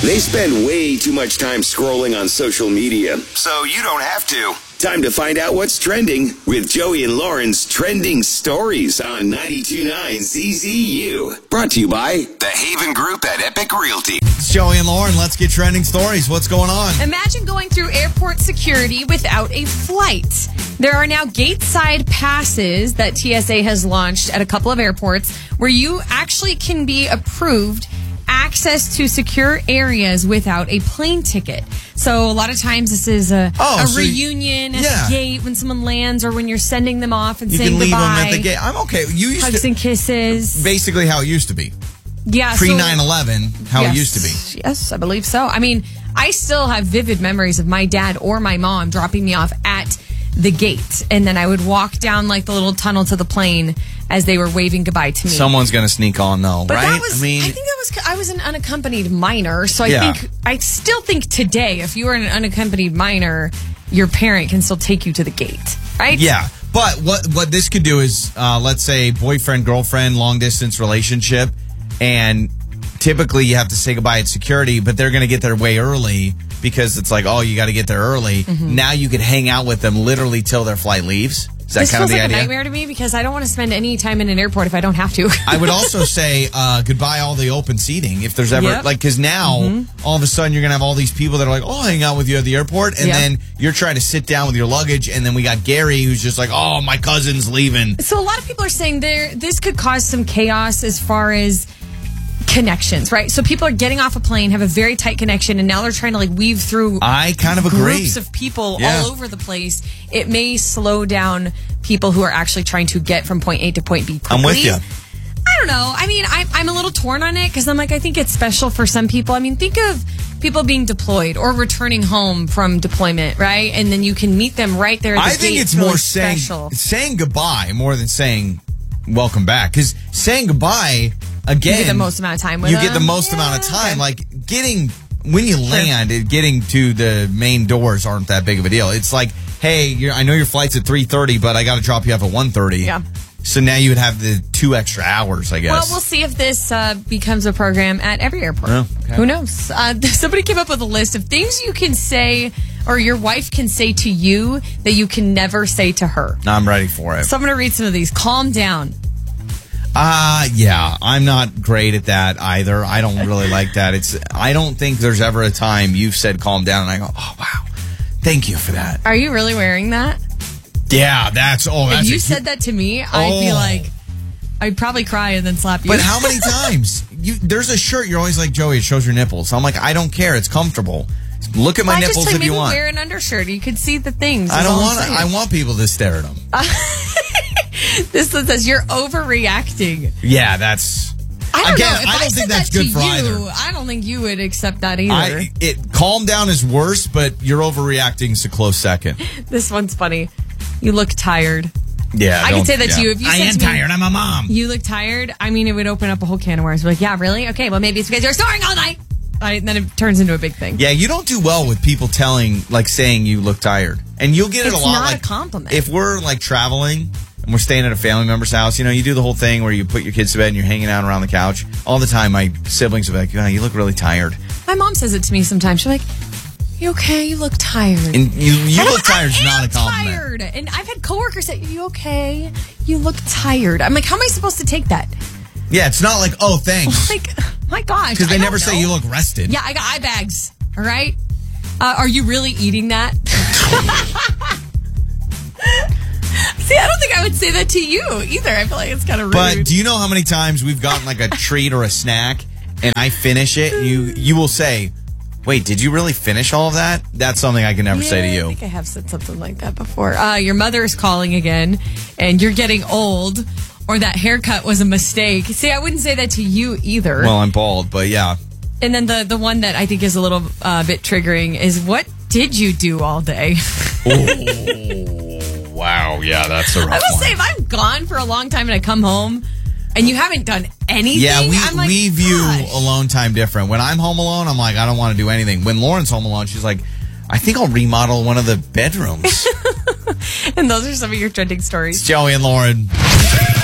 They spend way too much time scrolling on social media, so you don't have to. Time to find out what's trending with Joey and Lauren's Trending Stories on 92.9 CZU. Brought to you by the Haven Group at Epic Realty. It's Joey and Lauren. Let's get Trending Stories. What's going on? Imagine going through airport security without a flight. There are now gate-side passes that TSA has launched at a couple of airports where you actually can be approved access to secure areas without a plane ticket. So a lot of times this is a reunion at the gate when someone lands or when you're sending them off and saying goodbye. You can leave them at the gate. I'm okay. Hugs and kisses. Basically how it used to be. Yeah. Pre 9/11, how it used to be. Yes, I believe so. I mean, I still have vivid memories of my dad or my mom dropping me off at the gate, and then I would walk down like the little tunnel to the plane as they were waving goodbye to me. Someone's going to sneak on though, but right? I think I was an unaccompanied minor, so I still think today, if you are an unaccompanied minor, your parent can still take you to the gate, right? Yeah, but what this could do is, let's say boyfriend, girlfriend, long distance relationship, and typically you have to say goodbye at security, but they're going to get there way early because it's like, oh, you got to get there early. Mm-hmm. Now you could hang out with them literally till their flight leaves. Is that this kind of the idea? This feels like a nightmare to me because I don't want to spend any time in an airport if I don't have to. I would also say goodbye all the open seating if there's ever because now all of a sudden you're gonna have all these people that are like, oh, I'll hang out with you at the airport, and then you're trying to sit down with your luggage, and then we got Gary who's just like, oh, my cousin's leaving. So a lot of people are saying this could cause some chaos as far as connections, right? So people are getting off a plane, have a very tight connection, and now they're trying to like weave through I kind of agree. Groups of people all over the place. It may slow down people who are actually trying to get from point A to point B quickly. I'm with you. I don't know. I mean, I'm a little torn on it because I'm like, I think it's special for some people. I mean, think of people being deployed or returning home from deployment, right? And then you can meet them right there at the gate. I think it's more saying goodbye more than saying welcome back, because saying goodbye, again, you get the most amount of time with them. You get the most amount of time. Like when you land, getting to the main doors aren't that big of a deal. It's like, hey, I know your flight's at 3:30, but I got to drop you off at 1:30. Yeah. So now you would have the 2 extra hours, I guess. Well, we'll see if this becomes a program at every airport. Oh, okay. Who knows? Somebody came up with a list of things you can say or your wife can say to you that you can never say to her. I'm ready for it. So I'm going to read some of these. Calm down. Yeah, I'm not great at that either. I don't really like that. I don't think there's ever a time you've said calm down and I go, oh, wow, thank you for that. Are you really wearing that? Yeah, that's if you said that to me, I'd be like, I'd probably cry and then slap you. But how many times? There's a shirt, you're always like, Joey, it shows your nipples. I'm like, I don't care. It's comfortable. Look at my nipples if you want. Wear an undershirt. You could see the things. I don't want. I want people to stare at them. This one says you're overreacting. Yeah, that's. I don't think that's good for either. I don't think you would accept that either. Calm down is worse, but you're overreacting is a close second. This one's funny. You look tired. Yeah, I could say that to you if you said I am tired. I'm a mom. You look tired. I mean, it would open up a whole can of worms. Like, yeah, really? Okay, well, maybe it's because you're snoring all night. And then it turns into a big thing. Yeah, you don't do well with people saying you look tired. And you'll get it a lot. It's not a compliment. If we're traveling and we're staying at a family member's house, you do the whole thing where you put your kids to bed and you're hanging out around the couch. All the time, my siblings will be like, oh, you look really tired. My mom says it to me sometimes. She's like, you okay? You look tired. And you look tired is not a compliment. Tired. And I've had coworkers say, you okay? You look tired. I'm like, how am I supposed to take that? Yeah, it's not like, oh, thanks. Like, my gosh. Because they never say you look rested. Yeah, I got eye bags. All right? Are you really eating that? See, I don't think I would say that to you either. I feel like it's kind of rude. But do you know how many times we've gotten like a treat or a snack and I finish it and you will say, wait, did you really finish all of that? That's something I can never say to you. I think I have said something like that before. Your mother is calling again and you're getting old. Or that haircut was a mistake. See, I wouldn't say that to you either. Well, I'm bald, but yeah. And then the one that I think is a little bit triggering is, what did you do all day? Oh, wow. Yeah, that's a rough one. I will say, if I'm gone for a long time and I come home and you haven't done anything, yeah, we view alone time different. When I'm home alone, I'm like, I don't want to do anything. When Lauren's home alone, she's like, I think I'll remodel one of the bedrooms. And those are some of your trending stories. It's Joey and Lauren.